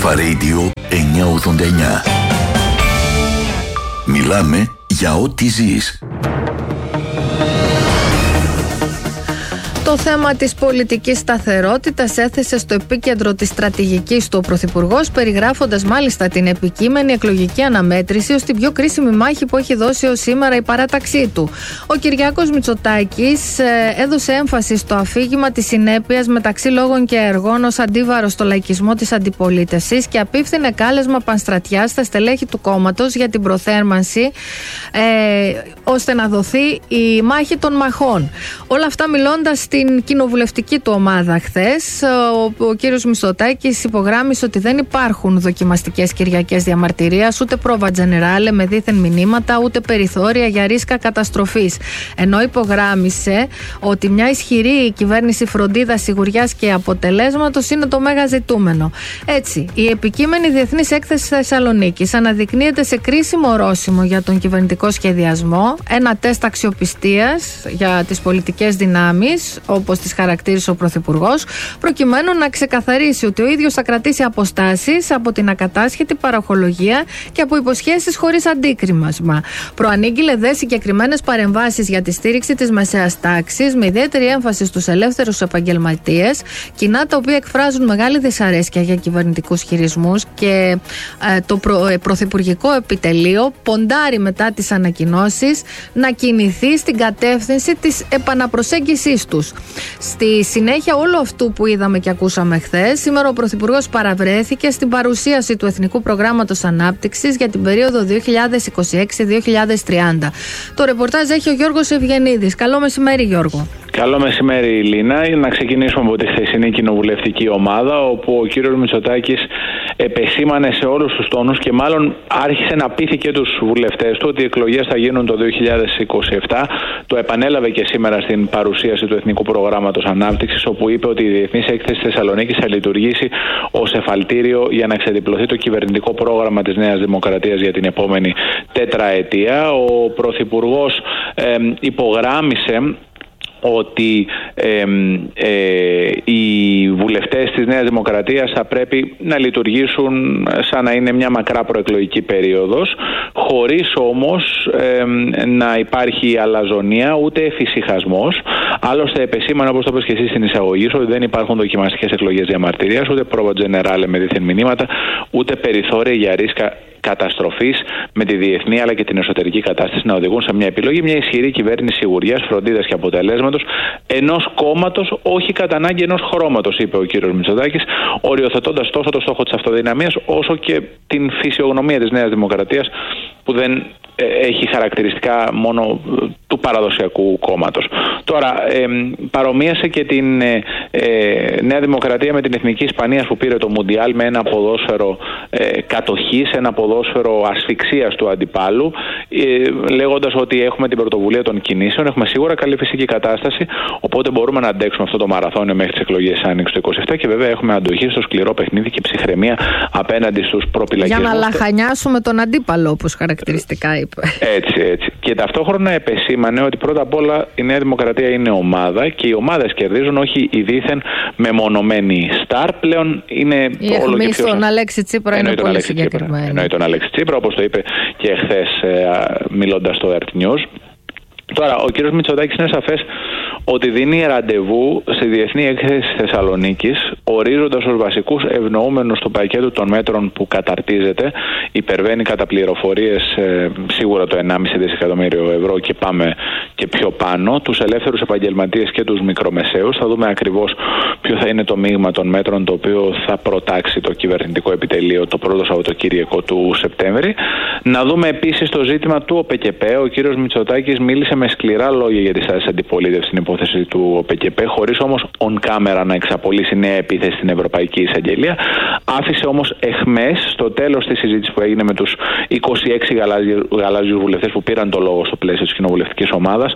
Αλφα Radio 989. Μιλάμε για ό,τι ζεις. Το θέμα της πολιτικής σταθερότητας έθεσε στο επίκεντρο της στρατηγικής του ο Πρωθυπουργός, περιγράφοντας μάλιστα την επικείμενη εκλογική αναμέτρηση ως την πιο κρίσιμη μάχη που έχει δώσει ως σήμερα η παράταξή του. Ο Κυριάκος Μητσοτάκης έδωσε έμφαση στο αφήγημα της συνέπειας μεταξύ λόγων και έργων ως αντίβαρο στο λαϊκισμό της αντιπολίτευσης και απίφθινε κάλεσμα πανστρατιάς στα στελέχη του κόμματος για την προθέρμανση ώστε να δοθεί η μάχη των μαχών. Όλα αυτά μιλώντας στην κοινοβουλευτική του ομάδα χθες, ο κύριος Μητσοτάκης υπογράμμισε ότι δεν υπάρχουν δοκιμαστικές κυριακές διαμαρτυρίας, ούτε πρόβα τζενεράλε με δίθεν μηνύματα, ούτε περιθώρια για ρίσκα καταστροφής. Ενώ υπογράμμισε ότι μια ισχυρή κυβέρνηση φροντίδας, σιγουριάς και αποτελέσματος είναι το μέγα ζητούμενο. Έτσι, η επικείμενη Διεθνής Έκθεση Θεσσαλονίκης αναδεικνύεται σε κρίσιμο ορόσημο για τον κυβερνητικό σχεδιασμό, ένα τεστ αξιοπιστίας για τις πολιτικές δυνάμεις, όπως τις χαρακτήρισε ο Πρωθυπουργός, προκειμένου να ξεκαθαρίσει ότι ο ίδιος θα κρατήσει αποστάσεις από την ακατάσχετη παροχολογία και από υποσχέσεις χωρίς αντίκριμασμα. Προανήγγειλε δε συγκεκριμένες παρεμβάσεις για τη στήριξη της μεσαίας τάξης, με ιδιαίτερη έμφαση στους ελεύθερους επαγγελματίες, κοινά τα οποία εκφράζουν μεγάλη δυσαρέσκεια για κυβερνητικούς χειρισμούς και το πρωθυπουργικό επιτελείο ποντάρει μετά τις ανακοινώσεις να κινηθεί στην κατεύθυνση της επαναπροσέγγισης τους. Στη συνέχεια όλου αυτού που είδαμε και ακούσαμε χθες, σήμερα ο Πρωθυπουργός παραβρέθηκε στην παρουσίαση του Εθνικού Προγράμματος Ανάπτυξης για την περίοδο 2026-2030. Το ρεπορτάζ έχει ο Γιώργος Ευγενίδης. Καλό μεσημέρι, Γιώργο. Καλό μεσημέρι, Λίνα. Να ξεκινήσουμε από τη χθεσινή κοινοβουλευτική ομάδα, όπου ο κύριος Μητσοτάκης επεσήμανε σε όλους τους τόνους και μάλλον άρχισε να πείθει και τους βουλευτές του ότι οι εκλογές θα γίνουν το 2027. Το επανέλαβε και σήμερα στην παρουσίαση του Εθνικού Προγράμματος Ανάπτυξης, όπου είπε ότι η Διεθνής Έκθεση Θεσσαλονίκης θα λειτουργήσει ως εφαλτήριο για να ξεδιπλωθεί το κυβερνητικό πρόγραμμα της Νέας Δημοκρατίας για την επόμενη τετραετία. Ο Πρωθυπουργός υπογράμμισε ότι οι βουλευτές της Νέας Δημοκρατίας θα πρέπει να λειτουργήσουν σαν να είναι μια μακρά προεκλογική περίοδος, χωρίς όμως να υπάρχει αλαζονία ούτε εφησυχασμός. Άλλωστε επεσήμανε, όπως το είπες και εσύ στην εισαγωγή σου, ότι δεν υπάρχουν δοκιμαστικές εκλογές διαμαρτυρίας, ούτε πρόβα τζενεράλε με δίθεν μηνύματα, ούτε περιθώρια για ρίσκα καταστροφής με τη διεθνή αλλά και την εσωτερική κατάσταση να οδηγούν σε μια επιλογή, μια ισχυρή κυβέρνηση σιγουριάς, φροντίδας και αποτελέσματος ενός κόμματος, όχι κατά ανάγκη ενός χρώματος, είπε ο κύριος Μητσοτάκης, οριοθετώντας τόσο το στόχο της αυτοδυναμίας όσο και την φυσιογνωμία της Νέας Δημοκρατίας, που δεν έχει χαρακτηριστικά μόνο του παραδοσιακού κόμματος. Τώρα, παρομοίασε και την Νέα Δημοκρατία με την Εθνική Ισπανία που πήρε το Μουντιάλ με ένα ποδόσφαιρο κατοχής, ένα ποδόσφαιρο ασφυξίας του αντιπάλου, λέγοντας ότι έχουμε την πρωτοβουλία των κινήσεων, έχουμε σίγουρα καλή φυσική κατάσταση, οπότε μπορούμε να αντέξουμε αυτό το μαραθώνιο μέχρι τις εκλογές Άνοιξη του 27 και βέβαια έχουμε αντοχή στο σκληρό παιχνίδι και ψυχραιμία απέναντι στους προπυλακισμούς. Για να λαχανιάσουμε τον αντίπαλο, όπως χαρακτηριστικά είπε. Έτσι. Και ταυτόχρονα επεσήμανε ότι πρώτα απ' όλα η Νέα Δημοκρατία είναι ομάδα και οι ομάδες κερδίζουν, όχι οι δίθεν μεμονωμένοι στάρ. Πλέον είναι η αιχμή στον Αλέξη Τσίπρα είναι πολύ συγκεκριμένη. Εννοεί τον Αλέξη Τσίπρα, όπως το είπε και χθες μιλώντας στο Earth News. Τώρα, ο κύριος Μητσοτάκης είναι σαφές ότι δίνει ραντεβού στη Διεθνή Έκθεση Θεσσαλονίκης, ορίζοντας ως βασικούς ευνοούμενους του πακέτου των μέτρων που καταρτίζεται, υπερβαίνει κατά πληροφορίες σίγουρα το 1,5 δισεκατομμύριο ευρώ και πάμε και πιο πάνω, τους ελεύθερους επαγγελματίες και τους μικρομεσαίους. Θα δούμε ακριβώς ποιο θα είναι το μείγμα των μέτρων το οποίο θα προτάξει το κυβερνητικό επιτελείο το πρώτο Σαββατοκύριακο του Σεπτέμβρη. Να δούμε επίσης το ζήτημα του ΟΠΕΚΕΠΕ. Ο κύριος Μητσοτάκης μίλησε με σκληρά λόγια για τη στάση αντιπολίτευση στην υπόθεση του ΟΠΕΚΕΠΕ, χωρίς όμως on camera να εξαπολύσει νέα επίθεση στην Ευρωπαϊκή Εισαγγελία. Άφησε όμως εχμές στο τέλος της συζήτησης που έγινε με τους 26 γαλάζιους βουλευτές που πήραν το λόγο στο πλαίσιο της κοινοβουλευτικής ομάδας,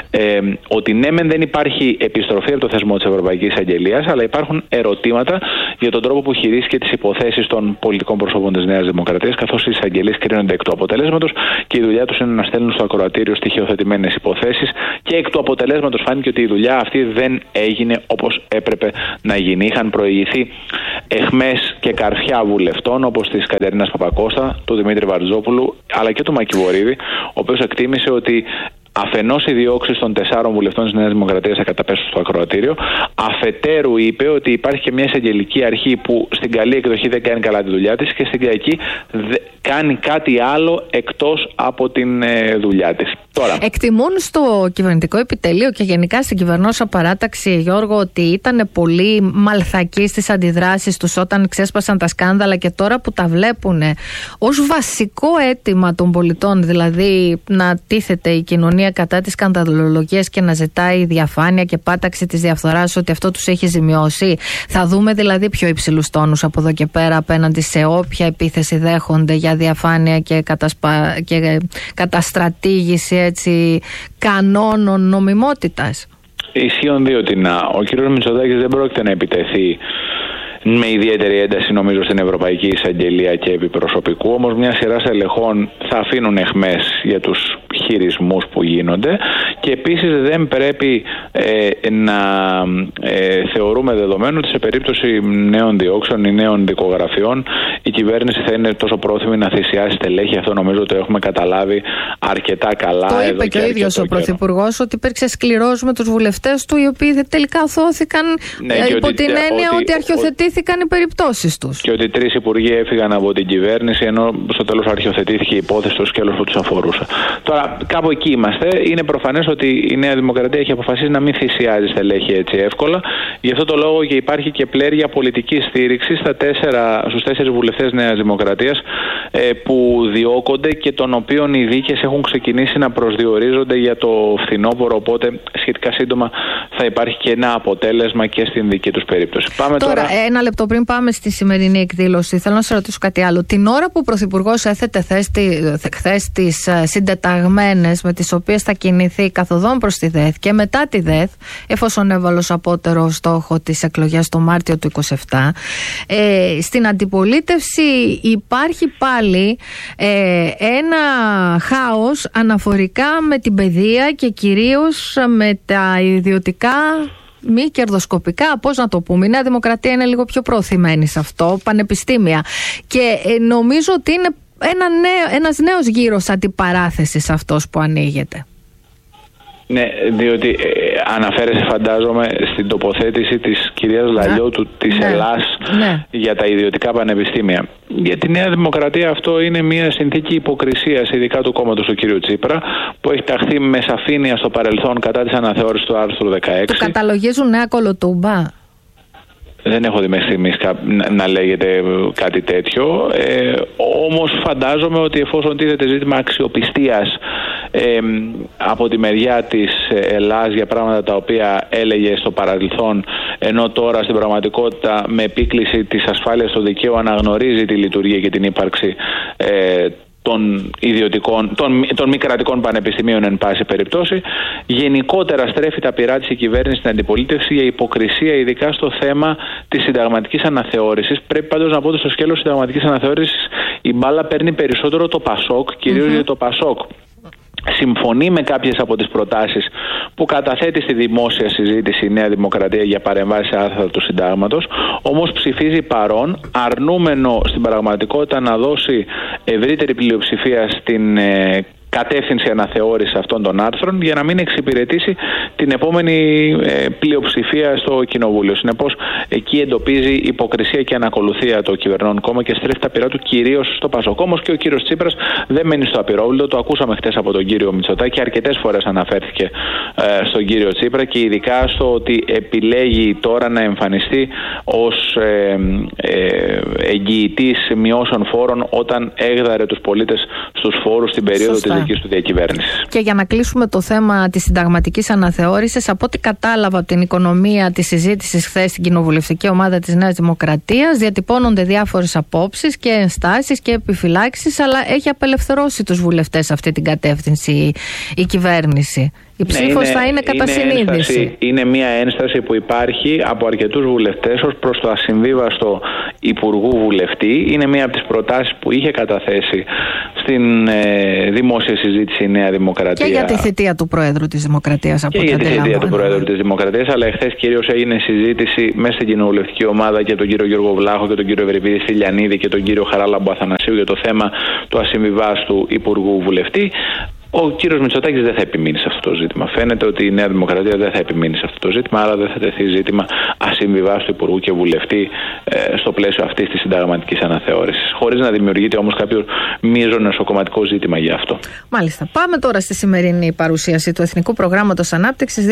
ότι ναι, μεν δεν υπάρχει επιστροφή από το θεσμό της Ευρωπαϊκής Εισαγγελίας, αλλά υπάρχουν ερωτήματα για τον τρόπο που χειρίστηκε τις υποθέσεις των πολιτικών προσώπων της Νέας Δημοκρατίας, καθώς οι εισαγγελίες κρίνονται εκ του αποτελέσματος και η δουλειά τους είναι να στέλνουν στο ακροατήριο στοιχειοθετημένες υποθέσεις και εκ του αποτελέσματος φάνηκε ότι η δουλειά αυτή δεν έγινε όπως έπρεπε να γίνει. Είχαν προηγηθεί εχμές και καρφιά βουλευτών όπως της Κατερίνας Παπακώστα, του Δημήτρη Βαρτζόπουλου αλλά και του Μάκη Βορίδη, ο οποίος εκτίμησε ότι αφενός οι διώξεις των 4 βουλευτών της Νέας Δημοκρατίας θα καταπέσουν στο ακροατήριο, αφετέρου είπε ότι υπάρχει και μια εισαγγελική αρχή που στην καλή εκδοχή δεν κάνει καλά τη δουλειά της και στην κακή κάνει κάτι άλλο εκτός από την δουλειά της. Τώρα, εκτιμούν στο κυβερνητικό επιτελείο και γενικά στην κυβερνόσα παράταξη, Γιώργο, ότι ήταν πολύ μαλθακοί στις αντιδράσεις τους όταν ξέσπασαν τα σκάνδαλα και τώρα που τα βλέπουν ως βασικό αίτημα των πολιτών, δηλαδή να τίθεται η κοινωνία κατά της σκανδαλολογίας και να ζητάει διαφάνεια και πάταξη της διαφθοράς, ότι αυτό τους έχει ζημιώσει. Θα δούμε δηλαδή πιο υψηλούς τόνους από εδώ και πέρα απέναντι σε όποια επίθεση δέχονται για διαφάνεια και καταστρατήγηση κανόνων νομιμότητας. Ισχύουν δύο τινά. Ο κ. Μητσοτάκης δεν πρόκειται να επιτεθεί με ιδιαίτερη ένταση νομίζω στην Ευρωπαϊκή Εισαγγελία και επί προσωπικού, όμως μια σειρά στελεχών θα αφήνουν εχμές για τους χειρισμούς που γίνονται και επίσης δεν πρέπει να θεωρούμε δεδομένο ότι σε περίπτωση νέων διώξεων ή νέων δικογραφιών η κυβέρνηση θα είναι τόσο πρόθυμη να θυσιάσει στελέχη. Αυτό νομίζω το έχουμε καταλάβει αρκετά καλά. Το είπε και ο ίδιος ο Πρωθυπουργός ότι υπήρξε σκληρός με τους βουλευτές του, οι οποίοι τελικά αθώθηκαν υπό την έννοια ότι αρχιοθετήθηκαν οι περιπτώσεις τους. Και ότι 3 υπουργοί έφυγαν από την κυβέρνηση ενώ στο τέλος αρχιοθετήθηκε η υπόθεση στο σκέλος που τους αφορούσε. Τώρα κάπου εκεί είμαστε. Είναι προφανές ότι η Νέα Δημοκρατία έχει αποφασίσει να μην θυσιάζει στελέχη έτσι εύκολα. Γι' αυτό το λόγο και υπάρχει και πλέρια πολιτική στήριξη στους 4 βουλευτές Νέας Δημοκρατίας που διώκονται και των οποίων οι δίκες έχουν ξεκινήσει να προσδιορίζονται για το φθινόπωρο. Οπότε σχετικά σύντομα θα υπάρχει και ένα αποτέλεσμα και στην δική τους περίπτωση. Πάμε τώρα. Ένα λεπτό πριν πάμε στη σημερινή εκδήλωση, θέλω να σε ρωτήσω κάτι άλλο. Την ώρα που ο Πρωθυπουργός έθετε χθες τις συντεταγμένες με τις οποίες θα κινηθεί καθοδόν προς τη ΔΕΘ και μετά τη ΔΕΘ, εφόσον έβαλε ως απότερο στόχο τις εκλογές το Μάρτιο του 2027, στην αντιπολίτευση υπάρχει πάλι ένα χάος αναφορικά με την παιδεία και κυρίως με τα ιδιωτικά μη κερδοσκοπικά, πώς να το πούμε. Η Νέα Δημοκρατία είναι λίγο πιο προωθημένη σε αυτό, πανεπιστήμια. Και νομίζω ότι είναι ένας νέος γύρος αντιπαράθεσης αυτός που ανοίγεται. Ναι, διότι αναφέρεσαι φαντάζομαι στην τοποθέτηση της κυρίας Λαλιώτου της Ελλάς για τα ιδιωτικά πανεπιστήμια. Για τη Νέα Δημοκρατία αυτό είναι μια συνθήκη υποκρισίας, ειδικά του κόμματος του κ. Τσίπρα, που έχει ταχθεί με σαφήνεια στο παρελθόν κατά της αναθεώρησης του άρθρου 16. Του καταλογίζουν νέα κολοτούμπα. Δεν έχω δει μέχρι στιγμής να λέγεται κάτι τέτοιο. Όμως φαντάζομαι ότι εφόσον τίθεται ζήτημα αξιοπιστίας από τη μεριά της Ελλάς για πράγματα τα οποία έλεγε στο παρελθόν, ενώ τώρα στην πραγματικότητα με επίκληση της ασφάλειας στο δικαίου αναγνωρίζει τη λειτουργία και την ύπαρξη των μη κρατικών πανεπιστημίων εν πάση περιπτώσει, γενικότερα στρέφει τα πυρά της η κυβέρνηση στην αντιπολίτευση για υποκρισία, ειδικά στο θέμα της συνταγματικής αναθεώρησης. Πρέπει πάντως να πω ότι στο σκέλος συνταγματικής αναθεώρησης η μπάλα παίρνει περισσότερο το ΠΑΣΟΚ, κυρίως γιατί το ΠΑΣΟΚ συμφωνεί με κάποιες από τις προτάσεις που καταθέτει στη δημόσια συζήτηση η Νέα Δημοκρατία για παρεμβάσεις σε άρθρα του συντάγματος, όμως ψηφίζει παρόν, αρνούμενο στην πραγματικότητα να δώσει ευρύτερη πλειοψηφία στην κατεύθυνση αναθεώρηση αυτών των άρθρων για να μην εξυπηρετήσει την επόμενη πλειοψηφία στο Κοινοβούλιο. Συνεπώς, εκεί εντοπίζει υποκρισία και ανακολουθία το κυβερνών κόμμα και στρέφει τα πυρά του κυρίως στο ΠΑΣΟΚ. Όμως και ο κύριος Τσίπρας δεν μένει στο απειρόβλητο. Το ακούσαμε χτες από τον κύριο Μητσοτάκη. Αρκετές φορές αναφέρθηκε στον κύριο Τσίπρα και ειδικά στο ότι επιλέγει τώρα να εμφανιστεί ως εγγυητής μειώσεων φόρων όταν έγδαρε τους πολίτες στους φόρους στην περίοδο της δικής του διακυβέρνησης. Και για να κλείσουμε το θέμα της συνταγματικής αναθεώρησης, από ό,τι κατάλαβα από την οικονομία της συζήτησης χθες στην κοινοβουλευτική ομάδα της Νέας Δημοκρατίας, διατυπώνονται διάφορες απόψεις και ενστάσεις και επιφυλάξεις, αλλά έχει απελευθερώσει τους βουλευτές αυτή την κατεύθυνση η κυβέρνηση. Η ψήφος θα είναι κατά συνείδηση. Είναι μια ένσταση που υπάρχει από αρκετούς βουλευτές ως προς το ασυμβίβαστο υπουργού βουλευτή. Είναι μία από τις προτάσεις που είχε καταθέσει στην δημόσια συζήτηση η Νέα Δημοκρατία. Και για τη θητεία του Προέδρου της Δημοκρατίας, από και για τη θητεία του Προέδρου της Δημοκρατίας, αλλά εχθές κυρίως έγινε συζήτηση μέσα στην κοινοβουλευτική ομάδα και τον κύριο Γιώργο Βλάχο και τον κύριο Ευρυπίδη Στυλιανίδη και τον κύριο Χαράλαμπο Αθανασίου για το θέμα του ασυμβιβάστου υπουργού βουλευτή. Ο κύριος Μητσοτάκης δεν θα επιμείνει σε αυτό το ζήτημα. Φαίνεται ότι η Νέα Δημοκρατία δεν θα επιμείνει σε αυτό το ζήτημα, άρα δεν θα τεθεί ζήτημα ασυμβιβάστου υπουργού και βουλευτή στο πλαίσιο αυτής της συνταγματικής αναθεώρησης. Χωρίς να δημιουργείται όμως κάποιο μείζον εσωκομματικό ζήτημα γι' αυτό. Μάλιστα. Πάμε τώρα στη σημερινή παρουσίαση του Εθνικού Προγράμματος Ανάπτυξης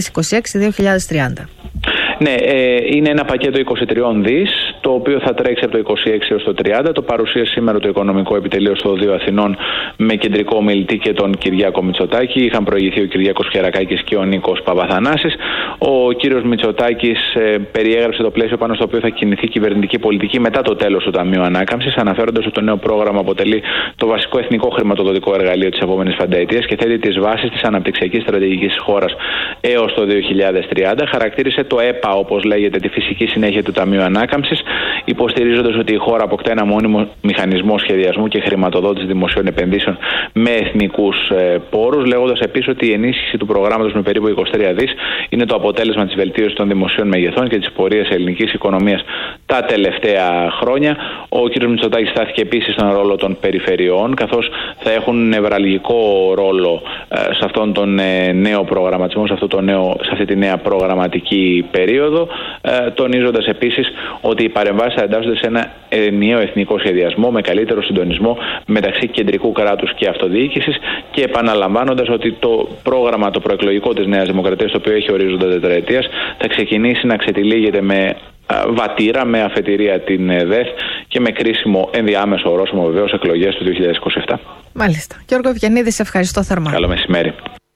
2026-2030. Ναι, είναι ένα πακέτο 23 δις, το οποίο θα τρέξει από το 26 έως το 30. Το παρουσίασε σήμερα το Οικονομικό Επιτελείο στο Οδείο Αθηνών με κεντρικό ομιλητή και τον Κυριάκο Μητσοτάκη. Είχαν προηγηθεί ο Κυριάκος Κερακάκης και ο Νίκος Παπαθανάσης. Ο κύριος Μητσοτάκης περιέγραψε το πλαίσιο πάνω στο οποίο θα κινηθεί η κυβερνητική πολιτική μετά το τέλος του Ταμείου Ανάκαμψης, αναφέροντας ότι το νέο πρόγραμμα αποτελεί το βασικό εθνικό χρηματοδοτικό εργαλείο της επόμενης πενταετίας και θέτει τις βάσεις της αναπτυξιακής στρατηγικής της χώρας έως το 2030. Χαρακτήρισε το ΕΠΑ, όπως λέγεται, τη φυσική συνέχεια του Ταμείου Ανάκαμψης, υποστηρίζοντας ότι η χώρα αποκτά ένα μόνιμο μηχανισμό σχεδιασμού και χρηματοδότηση δημοσίων επενδύσεων με εθνικούς πόρους, λέγοντας επίσης ότι η ενίσχυση του προγράμματος με περίπου 23 δις είναι το αποτέλεσμα της βελτίωσης των δημοσίων μεγεθών και της πορείας ελληνικής οικονομίας τα τελευταία χρόνια. Ο κ. Μητσοτάκης στάθηκε επίσης στον ρόλο των περιφερειών, καθώς θα έχουν νευραλγικό ρόλο σε αυτόν τον νέο προγραμματισμό, σε αυτή τη νέα προγραμματική περίοδο, τονίζοντας επίσης ότι οι παρεμβάσεις θα εντάσσονται σε ένα ενιαίο εθνικό σχεδιασμό με καλύτερο συντονισμό μεταξύ κεντρικού κράτους και αυτοδιοίκησης, και επαναλαμβάνοντας ότι το πρόγραμμα το προεκλογικό της Νέας Δημοκρατίας, το οποίο έχει ορίζοντα τετραετίας, θα ξεκινήσει να ξετυλίγεται με βατήρα, με αφετηρία την ΔΕΘ και με κρίσιμο ενδιάμεσο ορόσημο βεβαίως εκλογές του 2027. Μάλιστα. Γιώργο Ευγενίδη, σε ευχαριστώ θερμά. Καλό μεσημέρι.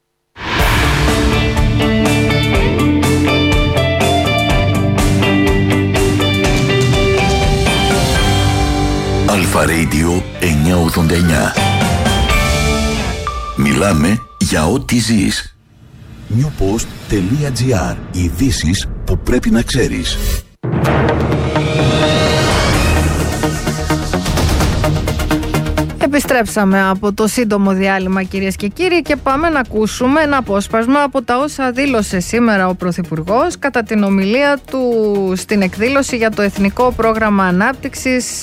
Αλφα Radio 989. Μιλάμε για ό,τι ζεις. Newpost.gr. Ειδήσεις που πρέπει να ξέρεις. Επιστρέψαμε από το σύντομο διάλειμμα, κυρίες και κύριοι, και πάμε να ακούσουμε ένα απόσπασμα από τα όσα δήλωσε σήμερα ο Πρωθυπουργός κατά την ομιλία του στην εκδήλωση για το Εθνικό Πρόγραμμα Ανάπτυξης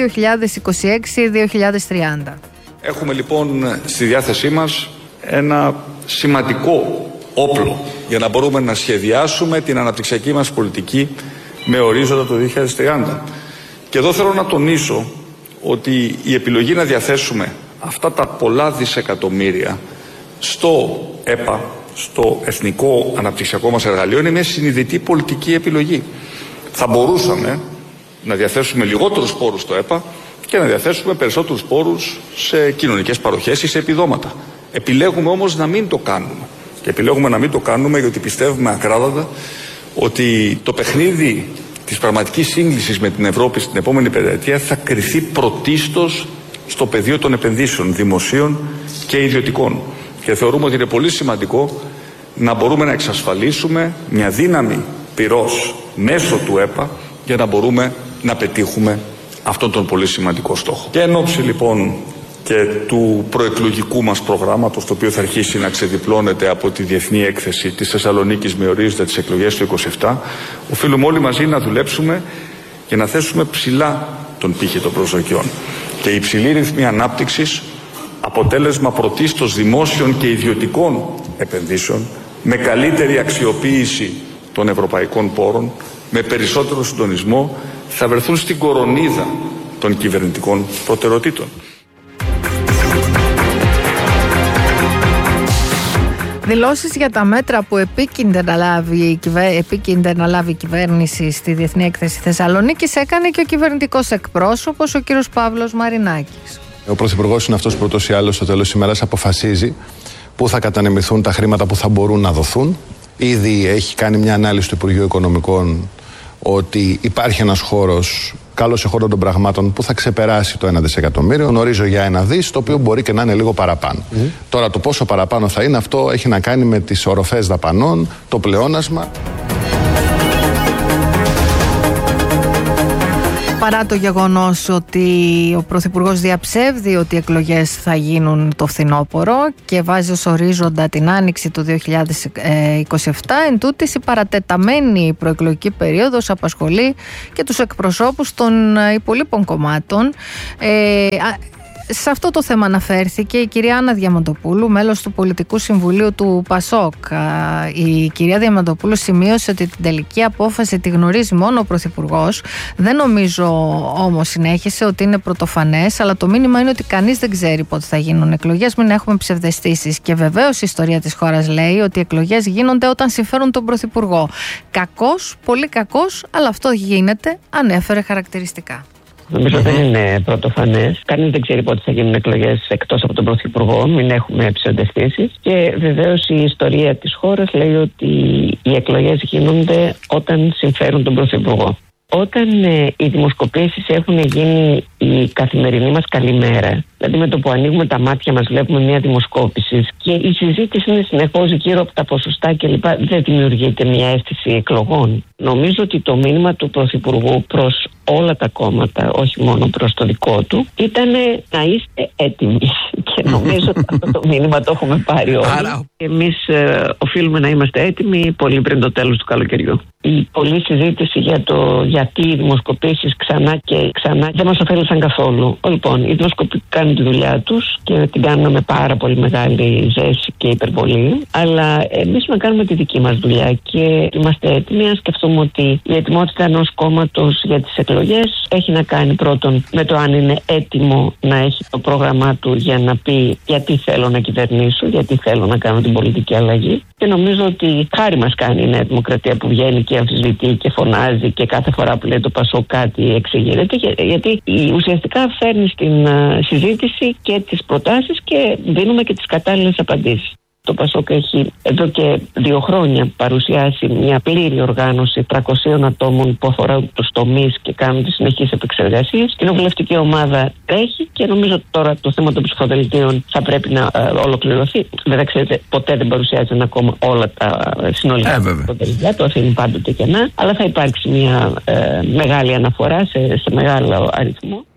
2026-2030. Έχουμε λοιπόν στη διάθεσή μας ένα σημαντικό όπλο για να μπορούμε να σχεδιάσουμε την αναπτυξιακή μας πολιτική με ορίζοντα το 2030. Και εδώ θέλω να τονίσω ότι η επιλογή να διαθέσουμε αυτά τα πολλά δισεκατομμύρια στο ΕΠΑ, στο Εθνικό Αναπτυξιακό μας Εργαλείο, είναι μια συνειδητή πολιτική επιλογή. Θα μπορούσαμε να διαθέσουμε λιγότερους πόρους στο ΕΠΑ και να διαθέσουμε περισσότερους πόρους σε κοινωνικές παροχές ή σε επιδόματα. Επιλέγουμε όμως να μην το κάνουμε. Και επιλέγουμε να μην το κάνουμε γιατί πιστεύουμε ακράδαντα ότι το παιχνίδι της πραγματικής σύγκλησης με την Ευρώπη στην επόμενη πενταετία θα κριθεί πρωτίστως στο πεδίο των επενδύσεων δημοσίων και ιδιωτικών. Και θεωρούμε ότι είναι πολύ σημαντικό να μπορούμε να εξασφαλίσουμε μια δύναμη πυρός μέσω του ΕΠΑ για να μπορούμε να πετύχουμε αυτόν τον πολύ σημαντικό στόχο. Και εν ώψη λοιπόν και του προεκλογικού μας προγράμματος, το οποίο θα αρχίσει να ξεδιπλώνεται από τη Διεθνή Έκθεση της Θεσσαλονίκης με ορίζοντα τις εκλογές του 2027, οφείλουμε όλοι μαζί να δουλέψουμε και να θέσουμε ψηλά τον πύχη των προσδοκιών. Και η υψηλή ρυθμή ανάπτυξης, αποτέλεσμα πρωτίστως δημόσιων και ιδιωτικών επενδύσεων, με καλύτερη αξιοποίηση των ευρωπαϊκών πόρων, με περισσότερο συντονισμό, θα βρεθούν στην κορονίδα των κυβερνητικών προτεραιοτήτων. Δηλώσεις για τα μέτρα που επίκυνται να λάβει η κυβέρνηση στη Διεθνή Έκθεση Θεσσαλονίκης έκανε και ο κυβερνητικός εκπρόσωπος, ο κύριος Παύλος Μαρινάκης. Ο Πρωθυπουργός είναι αυτός που ούτως ή άλλως στο τέλος της ημέρας αποφασίζει πού θα κατανεμηθούν τα χρήματα που θα μπορούν να δοθούν. Ήδη έχει κάνει μια ανάλυση του Υπουργείου Οικονομικών ότι υπάρχει ένας χώρος, καλός σε χώρο των πραγμάτων, που θα ξεπεράσει το 1 δισεκατομμύριο. Γνωρίζω για 1 δις, το οποίο μπορεί και να είναι λίγο παραπάνω. Τώρα το πόσο παραπάνω θα είναι, αυτό έχει να κάνει με τις οροφές δαπανών, το πλεόνασμα. Παρά το γεγονός ότι ο Πρωθυπουργός διαψεύδει ότι οι εκλογές θα γίνουν το φθινόπωρο και βάζει ως ορίζοντα την άνοιξη του 2027, εν τούτης η παρατεταμένη προεκλογική περίοδος απασχολεί και τους εκπροσώπους των υπολείπων κομμάτων. Σε αυτό το θέμα αναφέρθηκε η κυρία Άννα Διαμαντοπούλου, μέλος του Πολιτικού Συμβουλίου του ΠΑΣΟΚ. Η κυρία Διαμαντοπούλου σημείωσε ότι την τελική απόφαση τη γνωρίζει μόνο ο Πρωθυπουργός. Δεν νομίζω όμως, συνέχισε, ότι είναι πρωτοφανές, αλλά το μήνυμα είναι ότι κανείς δεν ξέρει πότε θα γίνουν εκλογές, μην έχουμε ψευδαισθήσεις. Και βεβαίως η ιστορία της χώρας λέει ότι οι εκλογές γίνονται όταν συμφέρουν τον Πρωθυπουργό. Κακός, πολύ κακός, αλλά αυτό γίνεται, ανέφερε χαρακτηριστικά. Νομίζω δεν είναι πρωτοφανές. Κανείς δεν ξέρει πότε θα γίνουν εκλογές εκτός από τον Πρωθυπουργό. Μην έχουμε ψευδαισθήσεις. Και βεβαίως η ιστορία της χώρας λέει ότι οι εκλογές γίνονται όταν συμφέρουν τον Πρωθυπουργό. Όταν οι δημοσκοπήσεις έχουν γίνει η καθημερινή μας καλημέρα, δηλαδή με το που ανοίγουμε τα μάτια μας βλέπουμε μια δημοσκόπηση και η συζήτηση είναι συνεχώς γύρω από τα ποσοστά κλπ., δεν δημιουργείται μια αίσθηση εκλογών. Νομίζω ότι το μήνυμα του Πρωθυπουργού προς όλα τα κόμματα, όχι μόνο προς το δικό του, ήταν να είστε έτοιμοι. Και νομίζω ότι αυτό το μήνυμα το έχουμε πάρει όλοι. Εμείς οφείλουμε να είμαστε έτοιμοι πολύ πριν το τέλος του καλοκαιριού. Η πολλή συζήτηση για το γιατί οι δημοσκοπήσεις ξανά και ξανά δεν μας ωφέλησαν καθόλου. Λοιπόν, οι δημοσκοπήσεις κάνουν τη δουλειά τους και την κάνουν με πάρα πολύ μεγάλη ζέση και υπερβολή. Αλλά εμείς να κάνουμε τη δική μας δουλειά και είμαστε έτοιμοι να σκεφτούμε ότι η ετοιμότητα ενός κόμματος για τις εκλογές έχει να κάνει πρώτον με το αν είναι έτοιμο να έχει το πρόγραμμά του για να πει γιατί θέλω να κυβερνήσω, γιατί θέλω να κάνω την πολιτική αλλαγή. Και νομίζω ότι χάρη μας κάνει η Νέα Δημοκρατία που βγαίνει και αμφισβητεί και φωνάζει και κάθε φορά που λέει το ΠΑΣΟΚ κάτι εξηγείται, γιατί ουσιαστικά φέρνει στην συζήτηση και τις προτάσεις και δίνουμε και τις κατάλληλες απαντήσεις. Το ΠΑΣΟΚ έχει εδώ και 2 χρόνια παρουσιάσει μια πλήρη οργάνωση 300 ατόμων που αφορά τους τομείς και κάνουν τις συνεχείς επεξεργασίες. Η κοινοβουλευτική ομάδα τρέχει και νομίζω ότι τώρα το θέμα των ψηφοδελτίων θα πρέπει να ολοκληρωθεί. Βέβαια, ξέρετε, ποτέ δεν παρουσιάζει ένα κόμμα όλα τα συνολικά ψηφοδελτία, το αφήνει πάντοτε κενά, αλλά θα υπάρξει μια μεγάλη αναφορά σε μεγάλο αριθμό.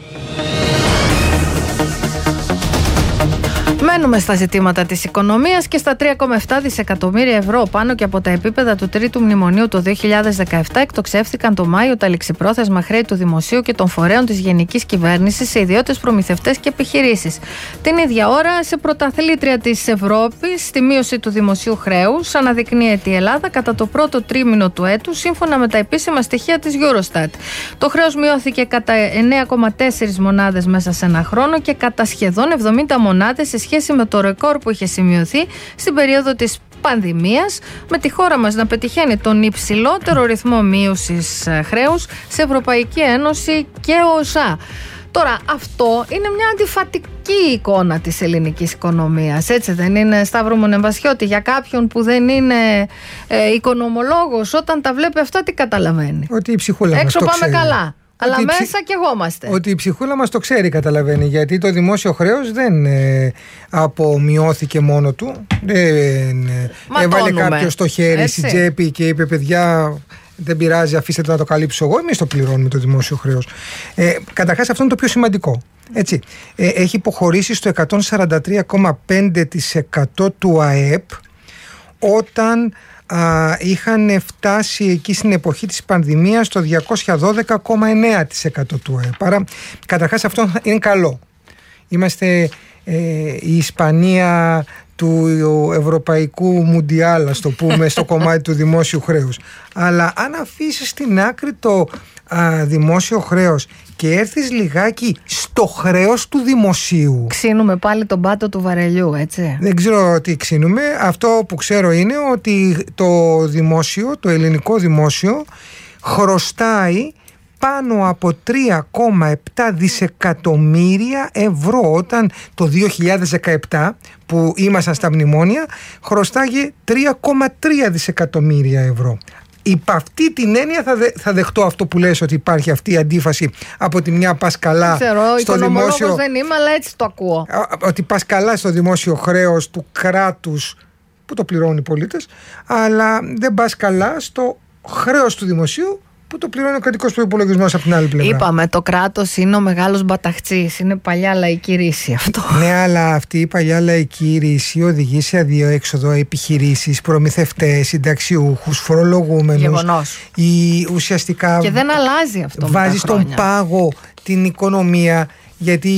Μένουμε στα ζητήματα της οικονομίας και στα 3,7 δισεκατομμύρια ευρώ πάνω και από τα επίπεδα του τρίτου μνημονίου το 2017 εκτοξεύθηκαν το Μάιο τα ληξιπρόθεσμα χρέη του Δημοσίου και των φορέων της Γενικής Κυβέρνησης σε ιδιώτες, προμηθευτές και επιχειρήσεις. Την ίδια ώρα, σε πρωταθλήτρια της Ευρώπης στη μείωση του δημοσίου χρέους, αναδεικνύεται η Ελλάδα κατά το πρώτο τρίμηνο του έτους, σύμφωνα με τα επίσημα στοιχεία της Eurostat. Το χρέος μειώθηκε κατά 9,4 μονάδες μέσα σε ένα χρόνο και κατά σχεδόν 70 μονάδες σε σχέση με το ρεκόρ που είχε σημειωθεί στην περίοδο της πανδημίας, με τη χώρα μας να πετυχαίνει τον υψηλότερο ρυθμό μείωσης χρέους σε Ευρωπαϊκή Ένωση και ΟΣΑ. Τώρα, αυτό είναι μια αντιφατική εικόνα της ελληνικής οικονομίας, έτσι δεν είναι, Σταύρο Μονεμβασιώτη? Για κάποιον που δεν είναι οικονομολόγος, όταν τα βλέπει αυτά, τι καταλαβαίνει? Ότι η ψυχούλα έξω μας το πάμε ξέρει. καλά. Αλλά μέσα κι εγώμαστε. Ότι η ψυχούλα μας το ξέρει, καταλαβαίνει. Γιατί το δημόσιο χρέος δεν απομειώθηκε μόνο του. Δεν έβαλε κάποιο στο χέρι στην τσέπη και είπε: παιδιά, δεν πειράζει, αφήστε το να το καλύψω εγώ. Εμείς το πληρώνουμε το δημόσιο χρέος. Καταρχάς, αυτό είναι το πιο σημαντικό. Έτσι. Έχει υποχωρήσει στο 143,5% του ΑΕΠ όταν είχαν φτάσει εκεί στην εποχή της πανδημίας στο 212,9% του ΑΕΠ. Άρα καταρχάς αυτό είναι καλό. Είμαστε η Ισπανία του Ευρωπαϊκού Μουντιάλ, ας το πούμε, στο κομμάτι του δημόσιου χρέους. Αλλά αν αφήσεις στην άκρη το δημόσιο χρέος και έρθεις λιγάκι στο χρέος του δημοσίου, ξύνουμε πάλι τον πάτο του βαρελιού, έτσι. Δεν ξέρω τι ξύνουμε. Αυτό που ξέρω είναι ότι το δημόσιο, το ελληνικό δημόσιο, χρωστάει πάνω από 3,7 δισεκατομμύρια ευρώ, όταν το 2017 που ήμασταν στα μνημόνια χρωστάγε 3,3 δισεκατομμύρια ευρώ. Υπ' αυτή την έννοια θα δεχτώ αυτό που λες, ότι υπάρχει αυτή η αντίφαση. Από τη μια πας καλά στο δημόσιο, δεν είμαι, αλλά έτσι το ακούω, ότι πας καλά στο δημόσιο χρέος του κράτους που το πληρώνουν οι πολίτες, αλλά δεν πας καλά στο χρέος του δημοσίου που το πληρώνει ο κρατικός προϋπολογισμός από την άλλη πλευρά. Είπαμε, το κράτος είναι ο μεγάλος μπαταχτσής. Είναι παλιά λαϊκή ρίση αυτό. Ναι, αλλά αυτή η παλιά λαϊκή ρίση οδηγεί σε αδιέξοδο επιχειρήσεις, προμηθευτές, συνταξιούχους, φορολογούμενους. Γεγονός. Ουσιαστικά Και δεν αλλάζει αυτό. Βάζει στον πάγο την οικονομία, γιατί